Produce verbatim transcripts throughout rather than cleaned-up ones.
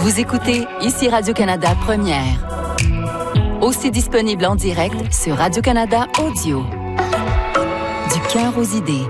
Vous écoutez ici Radio-Canada Première. Aussi disponible en direct sur Radio-Canada Audio. Du cœur aux idées.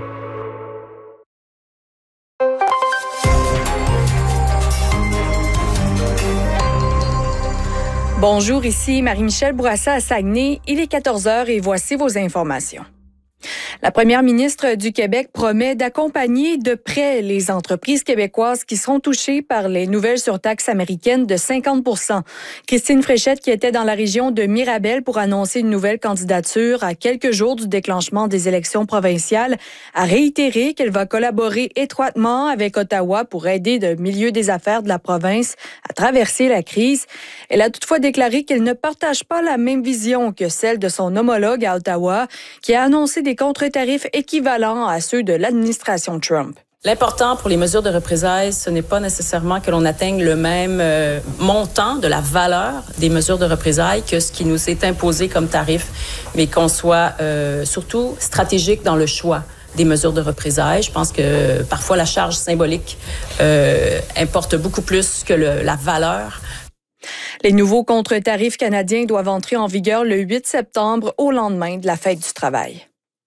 Bonjour, ici Marie-Michel Bourassa à Saguenay. Il est quatorze heures et voici vos informations. La première ministre du Québec promet d'accompagner de près les entreprises québécoises qui seront touchées par les nouvelles surtaxes américaines de cinquante pour cent. Christine Fréchette, qui était dans la région de Mirabel pour annoncer une nouvelle candidature à quelques jours du déclenchement des élections provinciales, a réitéré qu'elle va collaborer étroitement avec Ottawa pour aider le milieu des affaires de la province à traverser la crise. Elle a toutefois déclaré qu'elle ne partage pas la même vision que celle de son homologue à Ottawa, qui a annoncé des contre-tarifs équivalents à ceux de l'administration Trump. L'important pour les mesures de représailles, ce n'est pas nécessairement que l'on atteigne le même euh, montant de la valeur des mesures de représailles que ce qui nous est imposé comme tarif, mais qu'on soit euh, surtout stratégique dans le choix des mesures de représailles. Je pense que euh, parfois la charge symbolique euh, importe beaucoup plus que le, la valeur. Les nouveaux contre-tarifs canadiens doivent entrer en vigueur le huit septembre, au lendemain de la fête du travail.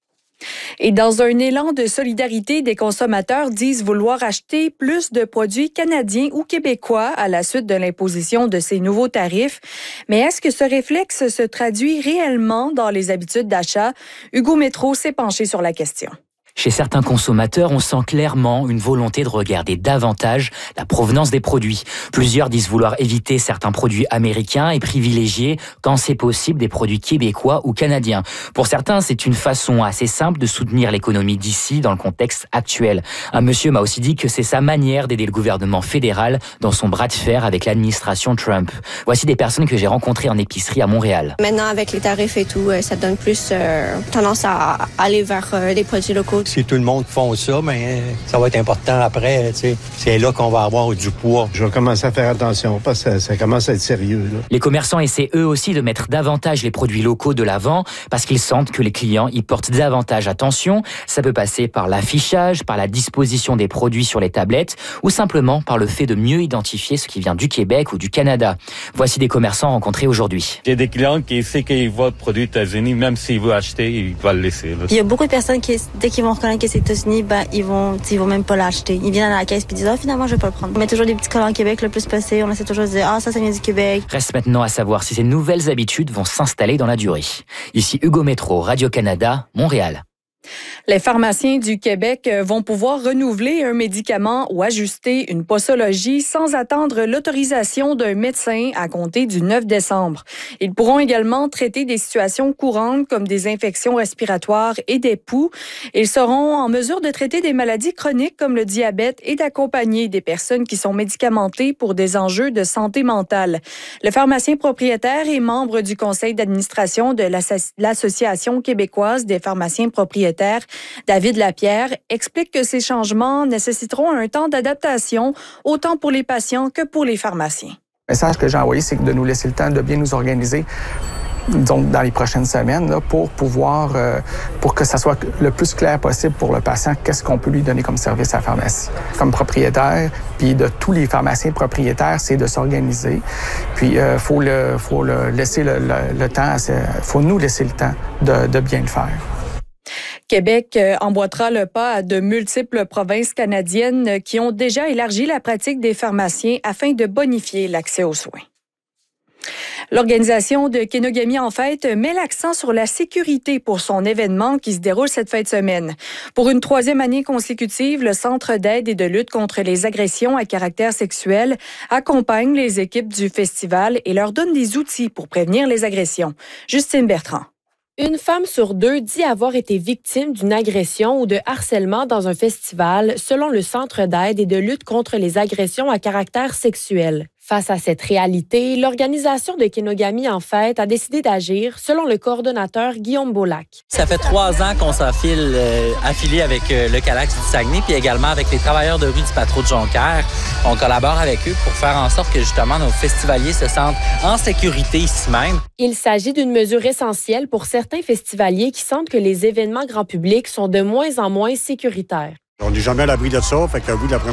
Et dans un élan de solidarité, des consommateurs disent vouloir acheter plus de produits canadiens ou québécois à la suite de l'imposition de ces nouveaux tarifs. Mais est-ce que ce réflexe se traduit réellement dans les habitudes d'achat? Hugo Métro s'est penché sur la question. Chez certains consommateurs, on sent clairement une volonté de regarder davantage la provenance des produits. Plusieurs disent vouloir éviter certains produits américains et privilégier, quand c'est possible, des produits québécois ou canadiens. Pour certains, c'est une façon assez simple de soutenir l'économie d'ici dans le contexte actuel. Un monsieur m'a aussi dit que c'est sa manière d'aider le gouvernement fédéral dans son bras de fer avec l'administration Trump. Voici des personnes que j'ai rencontrées en épicerie à Montréal. Maintenant, avec les tarifs et tout, ça donne plus euh, tendance à aller vers euh, les produits locaux. Si tout le monde font ça, mais ça va être important après. T'sais. C'est là qu'on va avoir du poids. Je vais commencer à faire attention parce que ça, ça commence à être sérieux. Là. Les commerçants essaient eux aussi de mettre davantage les produits locaux de l'avant parce qu'ils sentent que les clients y portent davantage attention. Ça peut passer par l'affichage, par la disposition des produits sur les tablettes ou simplement par le fait de mieux identifier ce qui vient du Québec ou du Canada. Voici des commerçants rencontrés aujourd'hui. Il y a des clients qui savent qu'ils voient le produit États-Unis, même s'ils veulent acheter, ils vont le laisser. Là. Il y a beaucoup de personnes qui, dès qu'ils vont reconnaître que c'est États-Unis, ben, ils vont, ils vont même pas l'acheter. Ils viennent à la caisse et disent, ah, finalement, je vais pas le prendre. On met toujours des petits collants Québec le plus possible. On essaie toujours de dire, ah, ça, ça vient du Québec. Reste maintenant à savoir si ces nouvelles habitudes vont s'installer dans la durée. Ici Hugo Métro, Radio-Canada, Montréal. Les pharmaciens du Québec vont pouvoir renouveler un médicament ou ajuster une posologie sans attendre l'autorisation d'un médecin à compter du neuf décembre. Ils pourront également traiter des situations courantes comme des infections respiratoires et des poux. Ils seront en mesure de traiter des maladies chroniques comme le diabète et d'accompagner des personnes qui sont médicamentées pour des enjeux de santé mentale. Le pharmacien propriétaire et membre du conseil d'administration de l'Association québécoise des pharmaciens propriétaires, David Lapierre, explique que ces changements nécessiteront un temps d'adaptation, autant pour les patients que pour les pharmaciens. Le message que j'ai envoyé, c'est de nous laisser le temps de bien nous organiser, donc dans les prochaines semaines, là, pour pouvoir, euh, pour que ça soit le plus clair possible pour le patient, qu'est-ce qu'on peut lui donner comme service à la pharmacie. Comme propriétaire, puis de tous les pharmaciens propriétaires, c'est de s'organiser. Puis il euh, faut, le, faut le laisser le, le, le temps, il faut nous laisser le temps de, de bien le faire. Québec emboîtera le pas à de multiples provinces canadiennes qui ont déjà élargi la pratique des pharmaciens afin de bonifier l'accès aux soins. L'organisation de Kenogami en fête met l'accent sur la sécurité pour son événement qui se déroule cette fin de semaine. Pour une troisième année consécutive, le Centre d'aide et de lutte contre les agressions à caractère sexuel accompagne les équipes du festival et leur donne des outils pour prévenir les agressions. Justine Bertrand. Une femme sur deux dit avoir été victime d'une agression ou de harcèlement dans un festival, selon le Centre d'aide et de lutte contre les agressions à caractère sexuel. Face à cette réalité, l'organisation de Kenogami en fête a décidé d'agir, selon le coordonnateur Guillaume Beaulac. Ça fait trois ans qu'on s'affile euh, affilié avec euh, le Calax du Saguenay, puis également avec les travailleurs de rue du Patro de Jonquière. On collabore avec eux pour faire en sorte que justement nos festivaliers se sentent en sécurité ici même. Il s'agit d'une mesure essentielle pour certains festivaliers qui sentent que les événements grand public sont de moins en moins sécuritaires. On n'est jamais à l'abri de ça, fait que oui, la